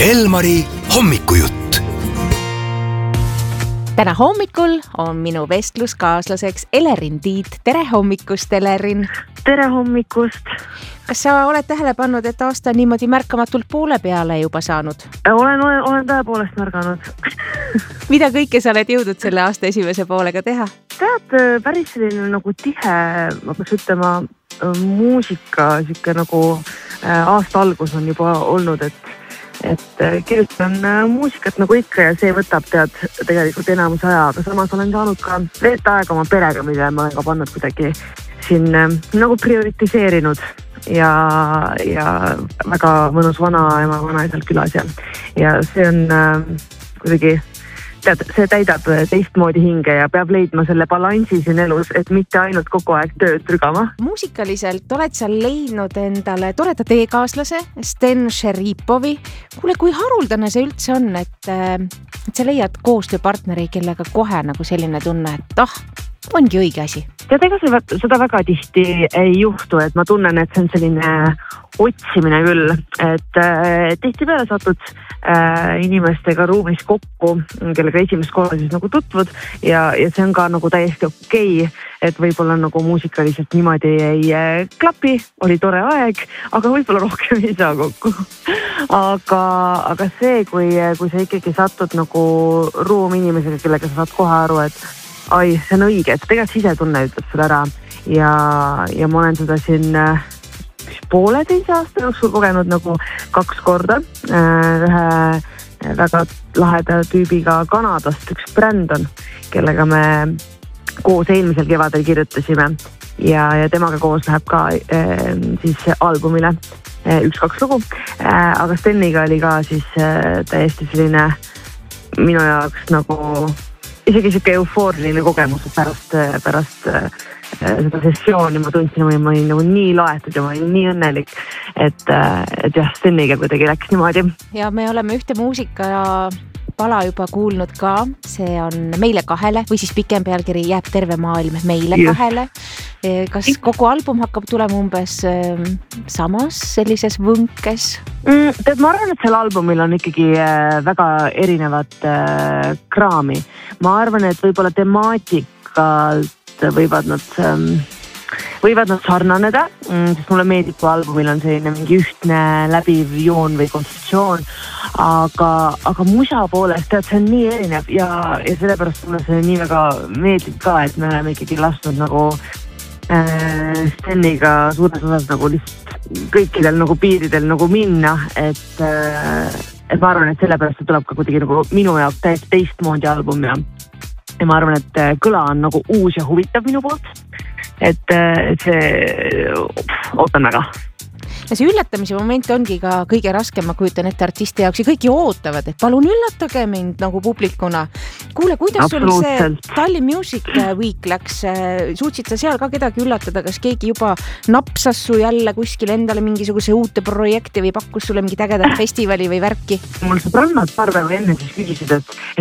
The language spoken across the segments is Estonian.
Elmari hommikujutt. Täna hommikul on minu vestluskaaslaseks Elerin Tiit. Tere hommikust, Elerin! Tere hommikust! Kas sa oled tähele pannud, et aasta on niimoodi märkamatult poole peale juba saanud? Olen tõepoolest märganud. Mida kõike sa oled jõudnud selle aasta esimese poolega teha? Tead, päris selline nagu tihe, ma peaks ütlema, muusika, siuke nagu aasta algus on juba olnud, et kirjutan muusikat nagu ikka ja see võtab tegelikult enamus aja, aga samas olen saanud ka veeta aega oma perega, mille ma olen ka pannud kuidagi siin nagu prioritiseerinud ja väga mõnus vanaema, vanaisal külas ja see on kuidagi, tead, see täidab teistmoodi hinge ja peab leidma selle balansi siin elus, et mitte ainult kogu aeg tööd trügama. Muusikaliselt oled sa leidnud endale toreda teekaaslase, Sten Šeripovi. Kuule, kui haruldane see üldse on, et sa leiad koostööpartneri, kellega kohe nagu selline tunne, et ongi õige asi. Tead, ega seda väga tihti ei juhtu, et ma tunnen, et see on selline otsimine küll, et tihti peale satud inimestega ruumis kokku, kellega esimest korda siis nagu tutvud ja see on ka nagu täiesti okei, et võib-olla nagu muusikaliselt niimoodi ei klapi, oli tore aeg, aga võib-olla rohkem ei saa kokku. Aga see, kui sa ikkagi satud nagu ruumi inimesega, kellega sa saad kohe aru, et see on õige, et tegelikult sisetunne ütleb sulle ära ja ma olen seda siin pooleteise aasta jooksul kogenud nagu 2 korda. Ühe väga laheda tüübiga Kanadast, üks Brandon, kellega me koos eelmisel kevadel kirjutasime ja temaga koos läheb ka siis albumile 1-2 lugu. Aga Steniga oli ka siis täiesti selline minu jaoks nagu isegi siuke eufooriline kogemus, et pärast seda sessiooni ma tundsin, ma olin nagu nii laetud ja ma olin nii õnnelik, et jah, Steniga kuidagi läks niimoodi. Ja me oleme ühte muusika pala juba kuulnud ka, see on Meile kahele või siis pikem pealkiri Jääb terve maailm meile kahele. Kas kogu album hakkab tulema umbes samas sellises võnkes? Tead, ma arvan, et selle albumil on ikkagi väga erinevat kraami. Ma arvan, et võib-olla temaatikalt võivad nad sarnaneda, sest mulle meeldib, kui albumil on selline mingi ühtne läbiv joon või kontseptsioon, aga musa poolest, tead, see on nii erinev ja sellepärast mulle see nii väga meeldib ka, et me oleme ikkagi lastud nagu Steniga suures osas nagu lihtsalt kõikidel nagu piiridel nagu minna, et ma arvan, et sellepärast see tuleb ka kuidagi nagu minu jaoks täiesti teistmoodi album ja ma arvan, et kõla on nagu uus ja huvitav minu poolt, et see ootan väga. Ja see üllatamise moment ongi ka kõige raskem, ma kujutan ette artisti jaoks ja kõik ju ootavad, et palun üllatage mind nagu publikuna. Kuule, kuidas sul see Tallinn Music Week läks? Suutsid sa seal ka kedagi üllatada? Kas keegi juba napsas su jälle kuskil endale mingisuguse uute projekti või pakkus sulle mingi ägedat festivali või värki? Mul sõbrannad paar päeva enne siis küsisid,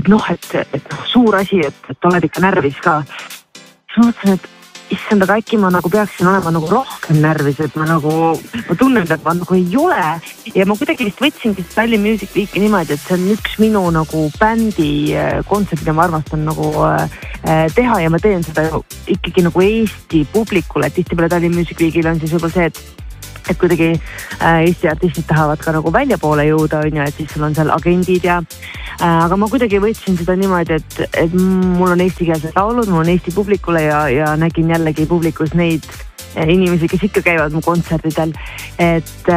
et suur asi, et oled ikka närvis ka. Siis ma mõtlesin, et issand, aga äkki ma nagu peaksin olema nagu rohkem närvis, et ma tunnen, et ma nagu ei ole ja ma kuidagi vist võtsingi Tallinn Music Weeki niimoodi, et see on üks minu nagu bändi kontsept, mida ma armastan nagu teha ja ma teen seda ikkagi nagu Eesti publikule, et tihtipeale Tallinn Music Weekil on siis võib-olla see, et kuidagi Eesti artistid tahavad ka nagu väljapoole jõuda, et siis sul on seal agendid aga ma kuidagi võtsin seda niimoodi, et mul on eestikeelsed laulud, mul on Eesti publikule ja nägin jällegi publikus neid inimesi, kes ikka käivad mu kontserdidel, et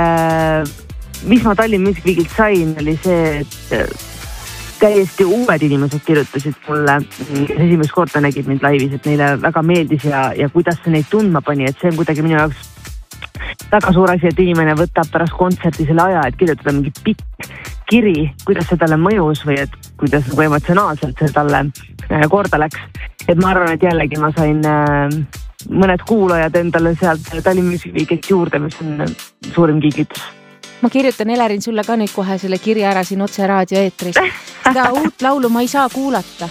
mis ma Tallinn Music Weekilt sain, oli see, et täiesti uued inimesed kirjutasid mulle, kes esimest korda nägid mind laivis, et neile väga meeldis ja kuidas see neid tundma pani, et see on kuidagi minu jaoks väga suur asi, et inimene võtab pärast kontserti selle aja, et kirjutada mingi pikk kiri, kuidas see talle mõjus või et kuidas nagu emotsionaalselt see talle korda läks. Et ma arvan, et jällegi ma sain mõned kuulajad endale sealt Tallinn Music Weekilt juurde, mis on suurim kiigitus. Ma kirjutan, Elerin, sulle ka nüüd kohe selle kirja ära siin otse raadioeetris. Seda uut laulu ma ei saa kuulata.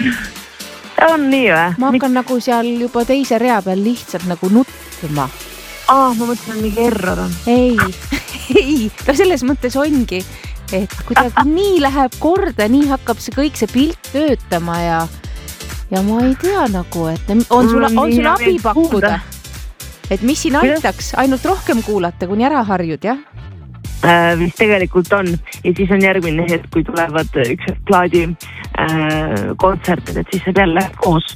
On nii või? Ma hakkan nagu seal juba teise rea peal lihtsalt nagu nuttuma. Ma mõtlen, mingi error on. Ei, no selles mõttes ongi. et kuidagi nii läheb korda, nii hakkab see kõik see pilt töötama ja ma ei tea nagu, et on sul abi pakkuda, et mis siin aitaks, ainult rohkem kuulata, kuni ära harjud, jah? Vist tegelikult on ja siis on järgmine hetk, kui tulevad üks plaadi kontserdid, et siis saab jälle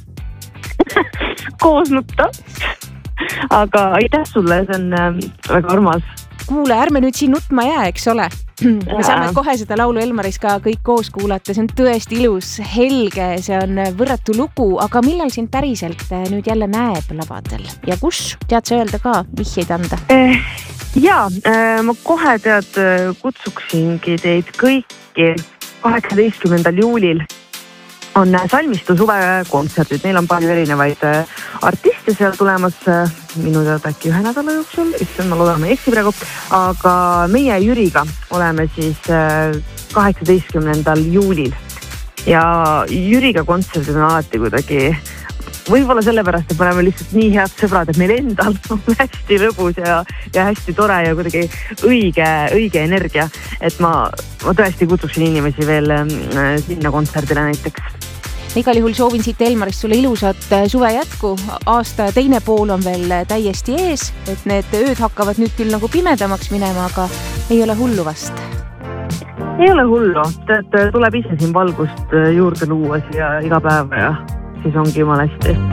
koos nutta. Aga aitäh sulle, see on väga armas. Kuule, ärme nüüd siin nutma jää, eks ole. Me saame kohe seda laulu Elmaris ka kõik koos kuulata, see on tõesti ilus, helge, see on võrratu lugu, aga millal sind päriselt nüüd jälle näeb lavadel ja kus? Tead sa öelda ka, vihjeid anda? Ma kohe kutsuksingi teid kõiki 18. juulil on Salmistu suvekontserdid, neil on palju erinevaid artiste seal tulemas minu teada äkki 1 nädala jooksul, ma loodan, ma ei eksi praegu, aga meie Jüriga oleme siis 18. juulil ja Jüriga kontserdid on alati kuidagi võib-olla sellepärast, et me oleme lihtsalt nii head sõbrad, et meil endal on hästi lõbus ja hästi tore ja kuidagi õige energia, et ma tõesti kutsuksin inimesi veel sinna kontserdile näiteks. Igal juhul soovin siit Elmarist sulle ilusat suve jätku. Aasta teine pool on veel täiesti ees, et need ööd hakkavad nüüd küll nagu pimedamaks minema, aga ei ole hullu vast. Ei ole hullu, tuleb ise siin valgust juurde luua siia iga päeva ja siis ongi jumala hästi.